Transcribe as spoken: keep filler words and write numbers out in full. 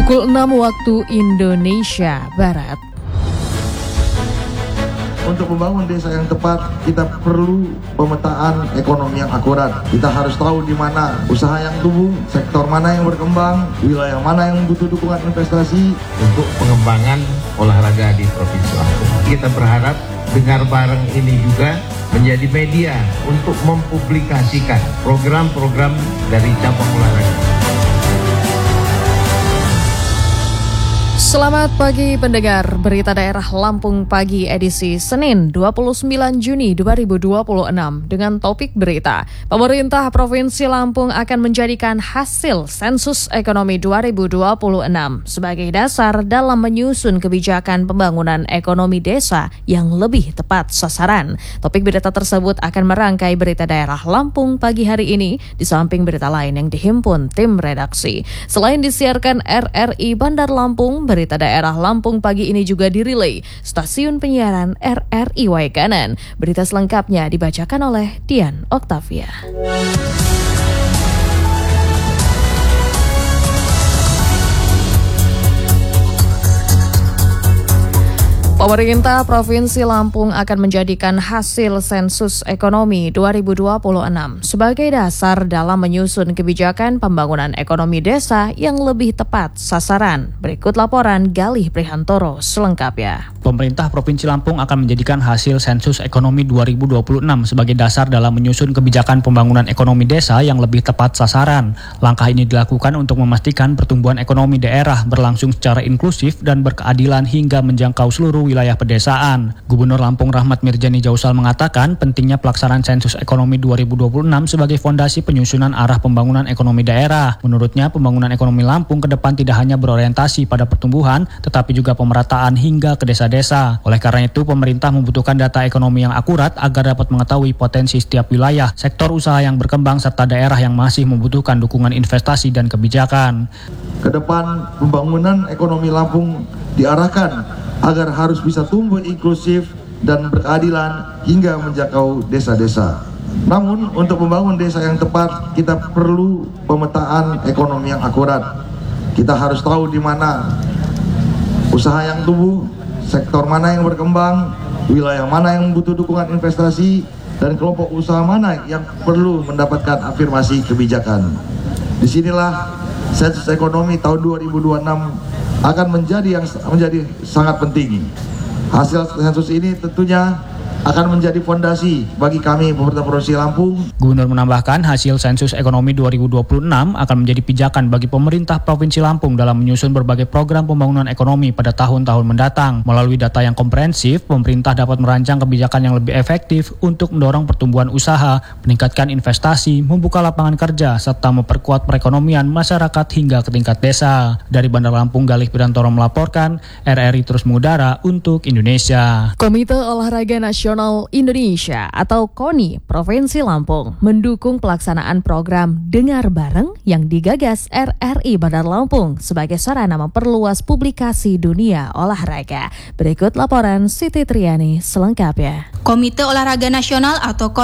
Pukul enam waktu Indonesia Barat. Untuk membangun desa yang tepat, kita perlu pemetaan ekonomi yang akurat. Kita harus tahu di mana usaha yang tumbuh, sektor mana yang berkembang, wilayah mana yang butuh dukungan investasi. Untuk pengembangan olahraga di Provinsi Lampung, kita berharap Dengar Bareng ini juga menjadi media untuk mempublikasikan program-program dari cabang olahraga. Selamat pagi pendengar, berita daerah Lampung pagi edisi Senin dua puluh sembilan Juni dua ribu dua puluh enam dengan topik berita. Pemerintah Provinsi Lampung akan menjadikan hasil sensus ekonomi dua ribu dua puluh enam sebagai dasar dalam menyusun kebijakan pembangunan ekonomi desa yang lebih tepat sasaran. Topik berita tersebut akan merangkai berita daerah Lampung pagi hari ini di samping berita lain yang dihimpun tim redaksi. Selain disiarkan R R I Bandar Lampung, berita daerah Lampung pagi ini juga dirilai stasiun penyiaran R R I Waikanan. Berita selengkapnya dibacakan oleh Dian Oktavia. Pemerintah Provinsi Lampung akan menjadikan hasil sensus ekonomi dua ribu dua puluh enam sebagai dasar dalam menyusun kebijakan pembangunan ekonomi desa yang lebih tepat sasaran. Berikut laporan Galih Prihantoro selengkapnya. Pemerintah Provinsi Lampung akan menjadikan hasil sensus ekonomi dua ribu dua puluh enam sebagai dasar dalam menyusun kebijakan pembangunan ekonomi desa yang lebih tepat sasaran. Langkah ini dilakukan untuk memastikan pertumbuhan ekonomi daerah berlangsung secara inklusif dan berkeadilan hingga menjangkau seluruh wilayah pedesaan. Gubernur Lampung Rahmat Mirjani Jausal mengatakan pentingnya pelaksanaan sensus ekonomi dua ribu dua puluh enam sebagai fondasi penyusunan arah pembangunan ekonomi daerah. Menurutnya, pembangunan ekonomi Lampung ke depan tidak hanya berorientasi pada pertumbuhan, tetapi juga pemerataan hingga ke desa-desa. Oleh karena itu, pemerintah membutuhkan data ekonomi yang akurat agar dapat mengetahui potensi setiap wilayah, sektor usaha yang berkembang, serta daerah yang masih membutuhkan dukungan investasi dan kebijakan. Ke depan, pembangunan ekonomi Lampung diarahkan agar harus bisa tumbuh inklusif dan berkeadilan hingga menjangkau desa-desa. Namun, untuk membangun desa yang tepat, kita perlu pemetaan ekonomi yang akurat. Kita harus tahu di mana usaha yang tumbuh, sektor mana yang berkembang, wilayah mana yang butuh dukungan investasi, dan kelompok usaha mana yang perlu mendapatkan afirmasi kebijakan. Disinilah sensus ekonomi tahun dua ribu dua puluh enam akan menjadi yang menjadi sangat penting. Hasil sensus ini tentunya akan menjadi fondasi bagi kami pemerintah Provinsi Lampung. Gubernur menambahkan hasil sensus ekonomi dua ribu dua puluh enam akan menjadi pijakan bagi pemerintah Provinsi Lampung dalam menyusun berbagai program pembangunan ekonomi pada tahun-tahun mendatang. Melalui data yang komprehensif, pemerintah dapat merancang kebijakan yang lebih efektif untuk mendorong pertumbuhan usaha, meningkatkan investasi, membuka lapangan kerja, serta memperkuat perekonomian masyarakat hingga ke tingkat desa. Dari Bandar Lampung, Galih Pirantoro melaporkan, R R I terus mengudara untuk Indonesia. Komite Olahraga Nasional Indonesia atau KONI Provinsi Lampung mendukung pelaksanaan program Dengar Bareng yang digagas R R I Bandar Lampung sebagai sarana memperluas publikasi dunia olahraga. Berikut laporan Siti Triani selengkapnya. Komite Olahraga Nasional atau